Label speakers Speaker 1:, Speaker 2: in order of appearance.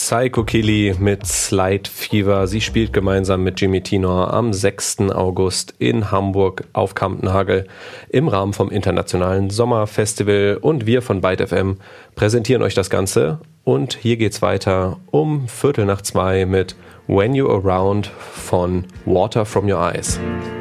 Speaker 1: Psycho Kili mit Slide Fever. Sie spielt gemeinsam mit Jimmy Tenor am 6. August in Hamburg auf Kampnagel im Rahmen vom Internationalen Sommerfestival. Und wir von Byte FM präsentieren euch das Ganze. Und hier geht's weiter um 1:15 mit When You're Around von Water From Your Eyes.